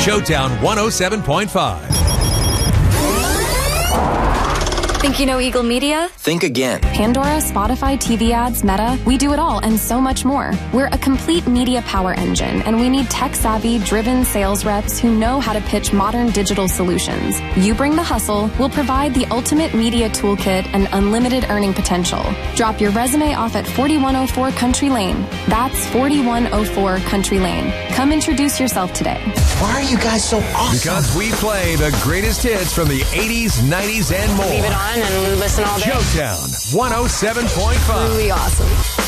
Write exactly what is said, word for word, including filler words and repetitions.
Showtown one oh seven point five. Think you know Eagle Media? Think again. Pandora, Spotify, T V ads, Meta. We do it all and so much more. We're a complete media power engine, and we need tech-savvy, driven sales reps who know how to pitch modern digital solutions. You bring the hustle, we'll provide the ultimate media toolkit and unlimited earning potential. Drop your resume off at forty-one oh four Country Lane. That's forty-one oh four Country Lane. Come introduce yourself today. Why are you guys so awesome? Because we play the greatest hits from the eighties, nineties, and more. Leave it on and listen all day. Showtown one oh seven point five. Really awesome.